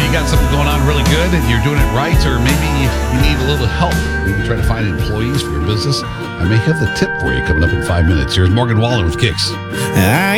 you got something going on really good and you're doing it right, or maybe you need a little help, maybe trying to find employees for your business, I may have the tip for you coming up in 5 minutes. Here's Morgan Wallen with Kicks.